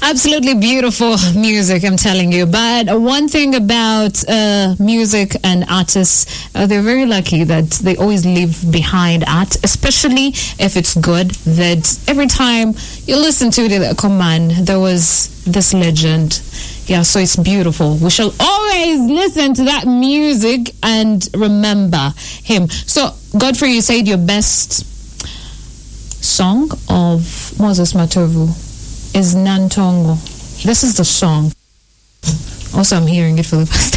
Absolutely beautiful music, I'm telling you. But one thing about music and artists, they're very lucky that they always leave behind art, especially if it's good. That every time you listen to it, come on, there was this legend. Yeah, so it's beautiful. We shall always listen to that music and remember him. So, Godfrey, you said your best song of Moses Matovu is Nantongo. This is the song. Also, I'm hearing it for the first